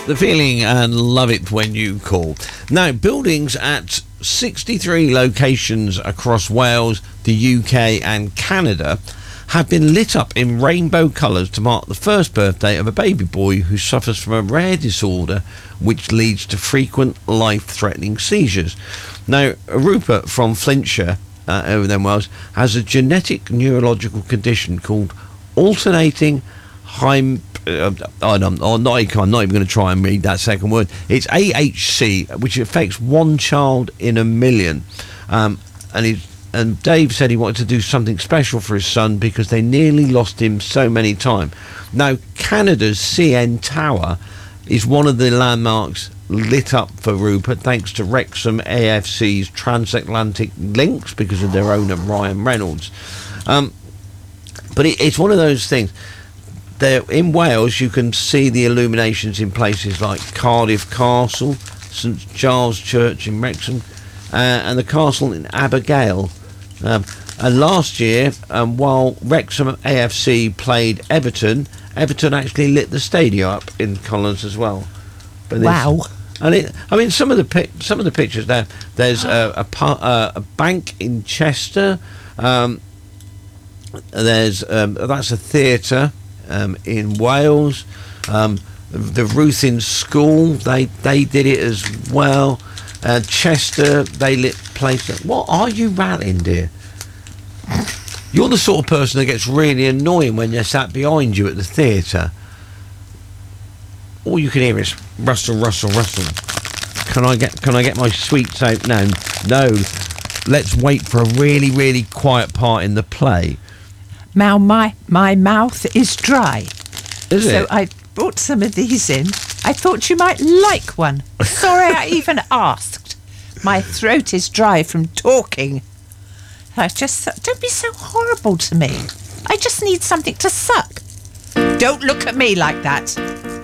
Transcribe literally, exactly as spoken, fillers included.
The Feeling and Love It When You Call. Now, buildings at sixty-three locations across Wales, the U K and Canada have been lit up in rainbow colours to mark the first birthday of a baby boy who suffers from a rare disorder which leads to frequent life-threatening seizures. Now, Rupert from Flintshire, uh, over there in Wales, has a genetic neurological condition called alternating hym... Uh, oh, no, I'm not, I'm not even going to try and read that second word. It's A H C, which affects one child in a million. Um, and he's And Dave said he wanted to do something special for his son because they nearly lost him so many times. Now, Canada's C N Tower is one of the landmarks lit up for Rupert thanks to Wrexham A F C's transatlantic links because of their owner Ryan Reynolds. Um, but it, it's one of those things. There in Wales, you can see the illuminations in places like Cardiff Castle, St Giles Church in Wrexham, uh, and the castle in Abergale. Um, and last year, um, while Wrexham A F C played Everton, Everton actually lit the stadium up in Collins as well. But wow! And it, I mean, some of the pic- some of the pictures there. There's a a, par- uh, a bank in Chester. Um, there's um, that's a theatre um, in Wales. Um, the Ruthyn School, they they did it as well. Uh, Chester, they lit places. What are you rattling, dear? You're the sort of person that gets really annoying when they're sat behind you at the theatre. All you can hear is rustle, rustle, rustle. Can I get Can I get my sweets out now? No. Let's wait for a really, really quiet part in the play. Now my my mouth is dry. Is so it? I brought some of these in. I thought you might like one. Sorry I even asked. My throat is dry from talking. I just don't be so horrible to me. I just need something to suck. Don't look at me like that.